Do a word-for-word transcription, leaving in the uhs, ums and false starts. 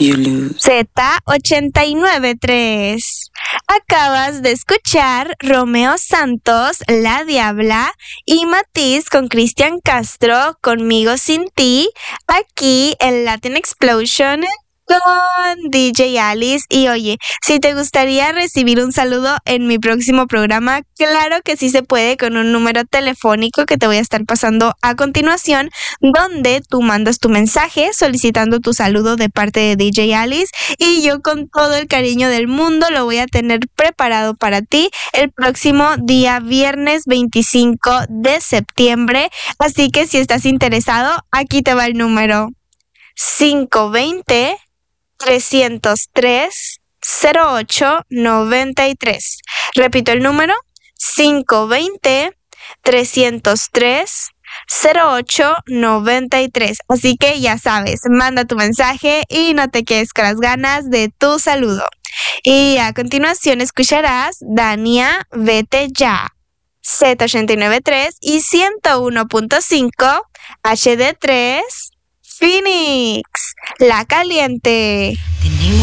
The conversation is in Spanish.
you lose. Z ochenta y nueve tres. Acabas de escuchar Romeo Santos, La Diabla, y Matiz con Cristian Castro, Conmigo Sin Ti, aquí en Latin Explosion con D J Alice. Y oye, si te gustaría recibir un saludo en mi próximo programa, claro que sí se puede, con un número telefónico que te voy a estar pasando a continuación, donde tú mandas tu mensaje solicitando tu saludo de parte de D J Alice, y yo con todo el cariño del mundo lo voy a tener preparado para ti el próximo día viernes veinticinco de septiembre. Así que si estás interesado, aquí te va el número: cinco dos cero, tres cero tres, cero ocho nueve tres. Repito el número: cinco dos cero, tres cero tres, cero ocho nueve tres. Así que ya sabes, manda tu mensaje y no te quedes con las ganas de tu saludo. Y a continuación escucharás Dania, Vete Ya, Z ochenta y nueve tres y ciento uno punto cinco H D tres Phoenix, La Caliente. The name